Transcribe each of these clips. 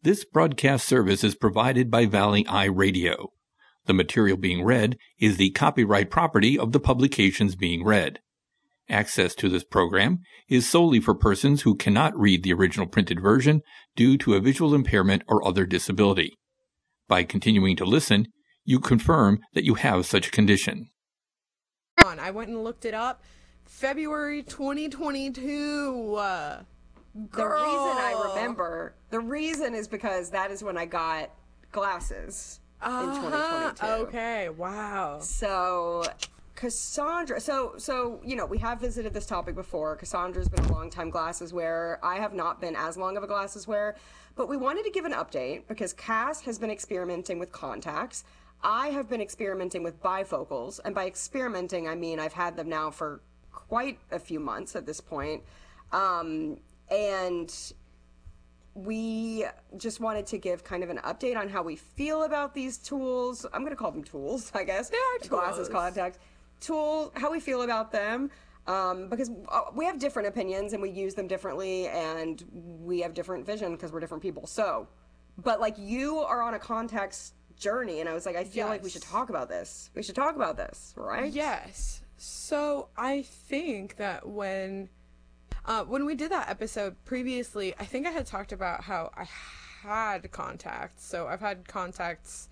This broadcast service is provided by Valley Eye Radio. The material being read is the copyright property of the publications being read. Access to this program is solely for persons who cannot read the original printed version due to a visual impairment or other disability. By continuing to listen, you confirm that you have such a condition. I went and looked it up. February 2022. The reason I remember, the reason is because that is when I got glasses in 2022. Okay, wow. So, Cassandra, so you know, we have visited this topic before. Cassandra's been a long time glasses wearer. I have not been as long of a glasses wearer, but we wanted to give an update because Cass has been experimenting with contacts. I have been experimenting with bifocals, and by experimenting, I mean I've had them now for quite a few months at this point. And we just wanted to give kind of an update on how we feel about these tools. I'm going to call them tools, I guess. Yeah, glasses, contacts. Tools, how we feel about them. Because we have different opinions and we use them differently and we have different vision because we're different people. So, but like you are on a contacts journey and I was like, I feel like we should talk about this. We should talk about this, right? Yes. So I think that when we did that episode previously, I think I had talked about how I had contacts. So I've had contacts,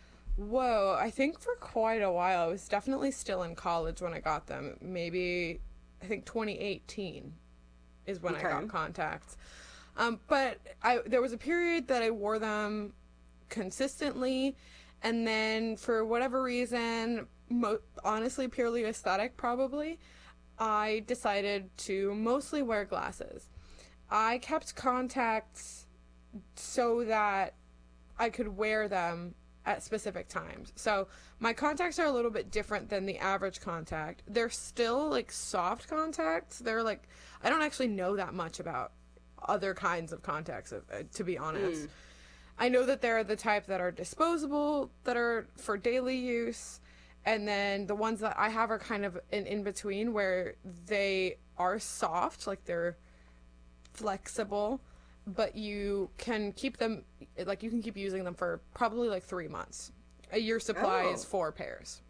I think for quite a while. I was definitely still in college when I got them. Maybe, I think 2018 is when I got contacts. But there was a period that I wore them consistently, and then for whatever reason, honestly purely aesthetic probably, I decided to mostly wear glasses. I kept contacts so that I could wear them at specific times. So my contacts are a little bit different than the average contact. They're still like soft contacts. They're like, I don't actually know that much about other kinds of contacts, to be honest. I know that they're the type that are disposable, that are for daily use. And then the ones that I have are kind of an in-between where they are soft, like they're flexible, but you can keep them, like you can keep using them for probably like 3 months. A year supply is 4 pairs.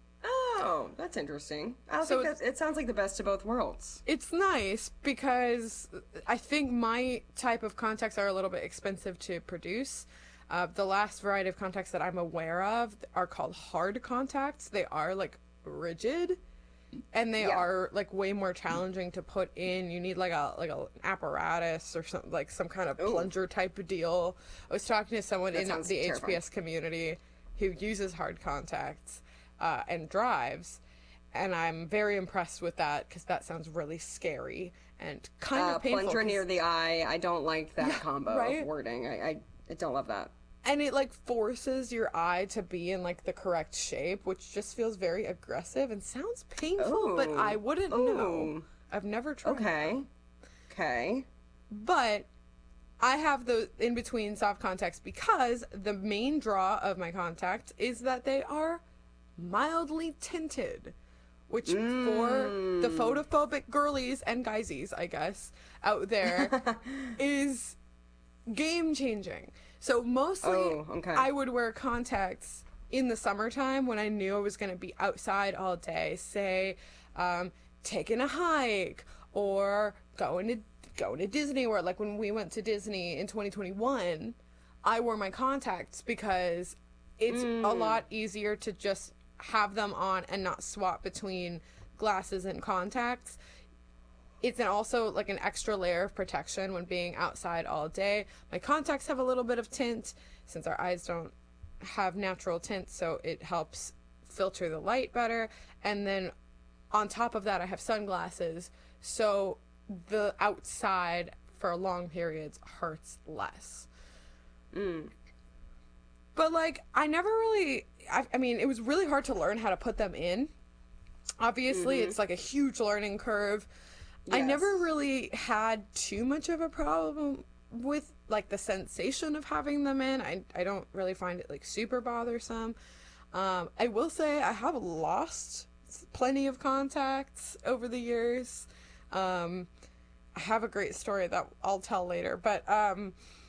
Oh, that's interesting. I think it sounds like the best of both worlds. It's nice because I think my type of contacts are a little bit expensive to produce. The last variety of contacts that I'm aware of are called hard contacts. They are like rigid, and they are like way more challenging to put in. You need like an apparatus or something, like some kind of plunger type of deal. I was talking to someone in the HPS community who uses hard contacts and drives, and I'm very impressed with that because that sounds really scary and kind of painful. Plunger near the eye. I don't like that combo of wording. I don't love that. And it, like, forces your eye to be in, like, the correct shape, which just feels very aggressive and sounds painful, but I wouldn't know. I've never tried. Okay. But I have the in-between soft contacts because the main draw of my contacts is that they are mildly tinted, which for the photophobic girlies and guysies, I guess, out there, is game-changing. So mostly, I would wear contacts in the summertime when I knew I was going to be outside all day, say, taking a hike or going to Disney World. Like when we went to Disney in 2021, I wore my contacts because it's a lot easier to just have them on and not swap between glasses and contacts. It's also like an extra layer of protection when being outside all day. My contacts have a little bit of tint since our eyes don't have natural tint, so it helps filter the light better. And then on top of that, I have sunglasses, so the outside for long periods hurts less. But like, I never really, I mean, it was really hard to learn how to put them in. Obviously, it's like a huge learning curve. Yes. I never really had too much of a problem with like the sensation of having them in. I don't really find it like super bothersome. I will say I have lost plenty of contacts over the years. I have a great story that I'll tell later, but